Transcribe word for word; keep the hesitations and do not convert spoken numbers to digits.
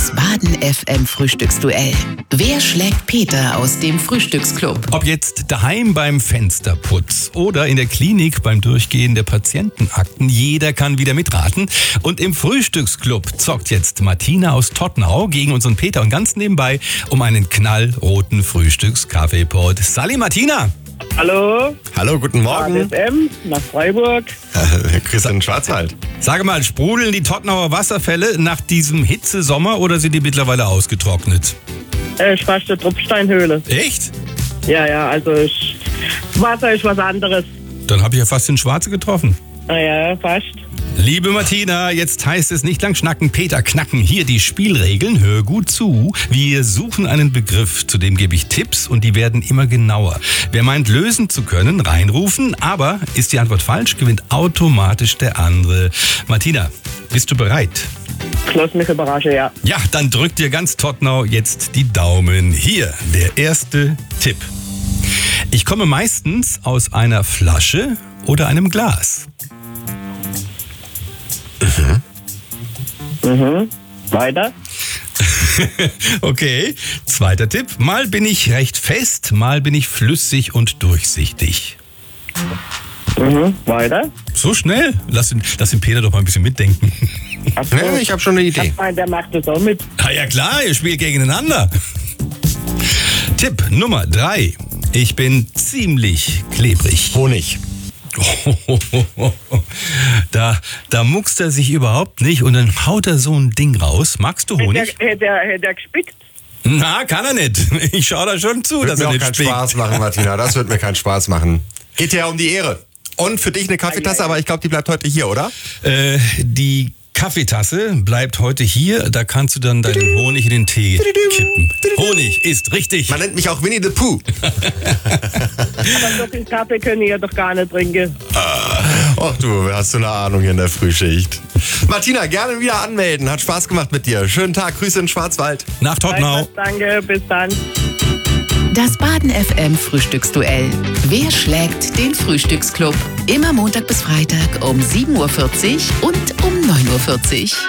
Das Baden F M Frühstücksduell. Wer schlägt Peter aus dem Frühstücksclub? Ob jetzt daheim beim Fensterputz oder in der Klinik beim Durchgehen der Patientenakten, jeder kann wieder mitraten. Und im Frühstücksclub zockt jetzt Martina aus Tottenau gegen unseren Peter und ganz nebenbei um einen knallroten Frühstückskaffeepot. Sali Martina! Hallo, Hallo, guten Morgen. F M nach Freiburg. Äh, Christian Schwarzwald. Sage mal, sprudeln die Tottenauer Wasserfälle nach diesem Hitzesommer oder sind die mittlerweile ausgetrocknet? Äh, ich fast der Tropfsteinhöhle. Echt? Ja, ja, also ich, Wasser ist was anderes. Dann habe ich ja fast den Schwarze getroffen. Naja, fast. Liebe Martina, jetzt heißt es nicht lang schnacken, Peter knacken. Hier die Spielregeln, hör gut zu. Wir suchen einen Begriff, zu dem gebe ich Tipps und die werden immer genauer. Wer meint, lösen zu können, reinrufen, aber ist die Antwort falsch, gewinnt automatisch der andere. Martina, bist du bereit? Ich lass mich überraschen, ja. Ja, dann drückt dir ganz Tottenau jetzt die Daumen. Hier, der erste Tipp. Ich komme meistens aus einer Flasche oder einem Glas. Mhm. Mhm. Weiter? Okay, zweiter Tipp. Mal bin ich recht fest, mal bin ich flüssig und durchsichtig. Mhm. Weiter? So schnell? Lass den, lass den Peter doch mal ein bisschen mitdenken. Ach so. Ja, ich habe schon eine Idee. Ich meine, der macht das auch mit. Na ja klar, ihr spielt gegeneinander. Tipp Nummer drei. Ich bin ziemlich klebrig. Honig. Da, da muckst er sich überhaupt nicht und dann haut er so ein Ding raus. Magst du Honig? Hätte er, hätte er, hätte er gespickt? Na, kann er nicht. Ich schaue da schon zu, Wird dass mir er auch nicht keinen spickt. Spaß machen, Martina. Das wird mir keinen Spaß machen. Geht ja um die Ehre. Und für dich eine Kaffeetasse, aber ich glaube, die bleibt heute hier, oder? Äh, die Kaffeetasse bleibt heute hier. Da kannst du dann deinen Honig in den Tee kippen. Honig ist richtig. Man nennt mich auch Winnie the Pooh. Aber so viel Kaffee können ihr doch gar nicht trinken. Ach du, hast du eine Ahnung hier in der Frühschicht. Martina, gerne wieder anmelden. Hat Spaß gemacht mit dir. Schönen Tag. Grüße in Schwarzwald. Nach Tottenau. Danke, bis dann. Das Baden F M Frühstücksduell. Wer schlägt den Frühstücksclub? Immer Montag bis Freitag um sieben Uhr vierzig und um neun Uhr vierzig.